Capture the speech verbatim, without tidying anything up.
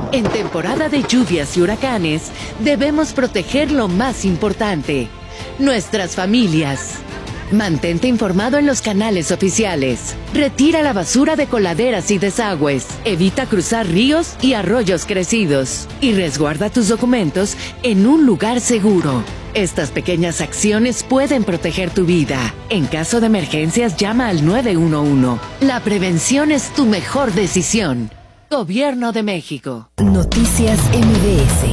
En temporada de lluvias y huracanes, debemos proteger lo más importante, nuestras familias. Mantente informado en los canales oficiales. Retira la basura de coladeras y desagües. Evita cruzar ríos y arroyos crecidos. Y resguarda tus documentos en un lugar seguro. Estas pequeñas acciones pueden proteger tu vida. En caso de emergencias, llama al nueve uno uno. La prevención es tu mejor decisión. Gobierno de México. Noticias M B S.